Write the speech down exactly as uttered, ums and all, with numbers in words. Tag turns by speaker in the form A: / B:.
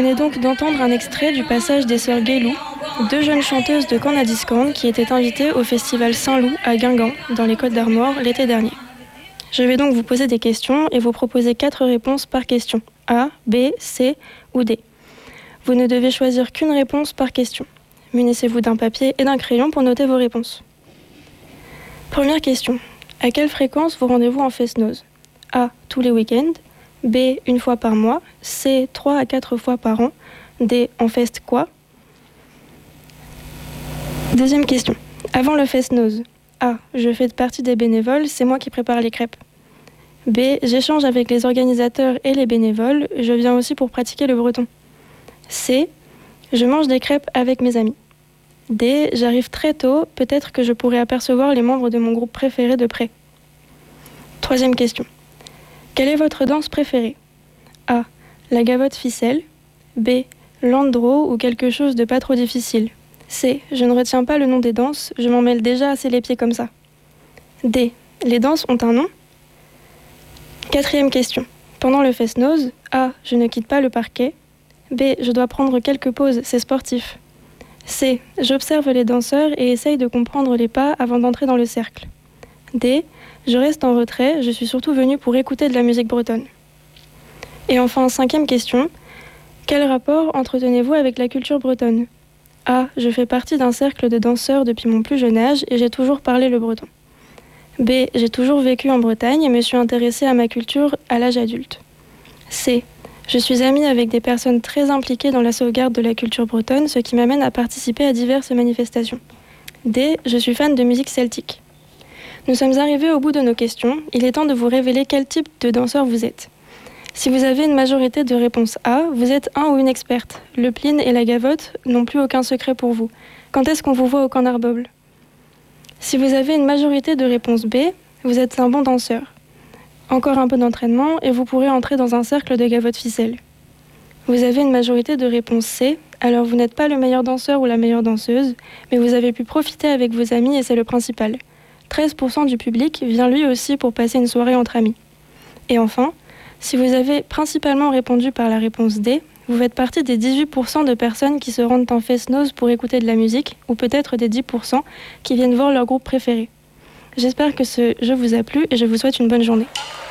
A: venez donc d'entendre un extrait du passage des sœurs Guélou, deux jeunes chanteuses de Cornadiscan qui étaient invitées au festival Saint-Loup à Guingamp, dans les Côtes-d'Armor, l'été dernier. Je vais donc vous poser des questions et vous proposer quatre réponses par question, A, B, C ou D. Vous ne devez choisir qu'une réponse par question. Munissez-vous d'un papier et d'un crayon pour noter vos réponses. Première question. À quelle fréquence vous rendez-vous en fest-noz? A, tous les week-ends. B, une fois par mois. C, trois à quatre fois par an. D, en fest quoi? Deuxième question. Avant le fest-noz. A, je fais partie des bénévoles, c'est moi qui prépare les crêpes. B, j'échange avec les organisateurs et les bénévoles, je viens aussi pour pratiquer le breton. C, je mange des crêpes avec mes amis. D, j'arrive très tôt, peut-être que je pourrais apercevoir les membres de mon groupe préféré de près. Troisième question. Quelle est votre danse préférée? A, la gavotte ficelle. B, l'andro ou quelque chose de pas trop difficile. C, je ne retiens pas le nom des danses, je m'en mêle déjà assez les pieds comme ça. D, les danses ont un nom? Quatrième question. Pendant le fest-noz, A, je ne quitte pas le parquet. B, je dois prendre quelques pauses, c'est sportif. C, j'observe les danseurs et essaye de comprendre les pas avant d'entrer dans le cercle. D, je reste en retrait, je suis surtout venue pour écouter de la musique bretonne. Et enfin, cinquième question. Quel rapport entretenez-vous avec la culture bretonne? A, je fais partie d'un cercle de danseurs depuis mon plus jeune âge et j'ai toujours parlé le breton. B, j'ai toujours vécu en Bretagne et me suis intéressée à ma culture à l'âge adulte. C, je suis amie avec des personnes très impliquées dans la sauvegarde de la culture bretonne, ce qui m'amène à participer à diverses manifestations. D, je suis fan de musique celtique. Nous sommes arrivés au bout de nos questions. Il est temps de vous révéler quel type de danseur vous êtes. Si vous avez une majorité de réponses A, vous êtes un ou une experte. Le plin et la gavotte n'ont plus aucun secret pour vous. Quand est-ce qu'on vous voit au Corner Bowl? Si vous avez une majorité de réponses B, vous êtes un bon danseur. Encore un peu d'entraînement et vous pourrez entrer dans un cercle de gavotte ficelle. Vous avez une majorité de réponses C, alors vous n'êtes pas le meilleur danseur ou la meilleure danseuse, mais vous avez pu profiter avec vos amis et c'est le principal. treize pour cent du public vient lui aussi pour passer une soirée entre amis. Et enfin, si vous avez principalement répondu par la réponse D, vous faites partie des dix-huit pour cent de personnes qui se rendent en fest-noz pour écouter de la musique, ou peut-être des dix pour cent qui viennent voir leur groupe préféré. J'espère que ce jeu vous a plu et je vous souhaite une bonne journée.